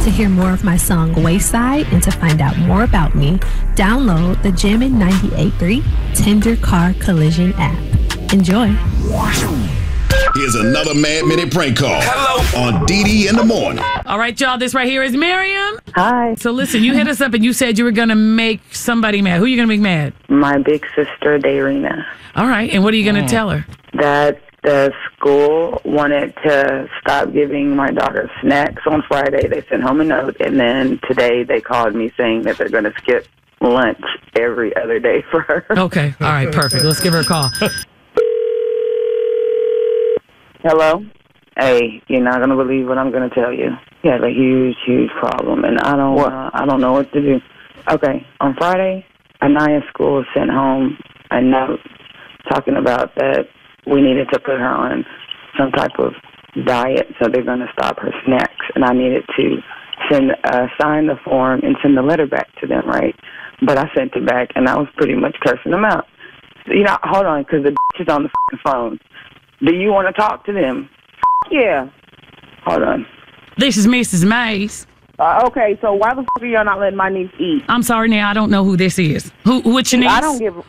To hear more of my song Wayside and to find out more about me, download the Jammin' 98.3 Tender Car Collision app. Enjoy. Here's another Mad Minute prank call. Hello. On DD in the morning. All right, y'all. This right here is Miriam. Hi. So listen, you hit us up and you said you were going to make somebody mad. Who are you going to make mad? My big sister, Dayrina. All right. And what are you going to tell her? That the school wanted to stop giving my daughter snacks on Friday. They sent home a note, and then today they called me saying that they're going to skip lunch every other day for her. Okay. All right. Perfect. Let's give her a call. Hello? Hey, you're not going to believe what I'm going to tell you. He has a huge, huge problem, and I don't know what to do. Okay, on Friday, Anaya's school sent home a note talking about that we needed to put her on some type of diet, so they're going to stop her snacks, and I needed to sign the form and send the letter back to them, right? But I sent it back, and I was pretty much cursing them out. You know, hold on, because the is on the phone. Do you want to talk to them? Yeah. Hold on. This is Mrs. Mays. Okay, so why the fuck are y'all not letting my niece eat? I'm sorry now. I don't know who this is. What's your niece? I don't give